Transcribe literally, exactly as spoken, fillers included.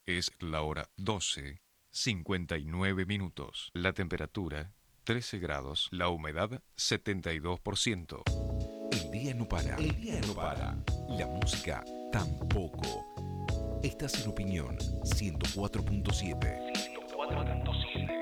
Es la hora doce, cincuenta y nueve minutos. La temperatura, trece grados. La humedad, setenta y dos por ciento. El día no para. El día no para. La música tampoco. Estás en Opinión ciento cuatro punto siete. ciento cuatro punto siete.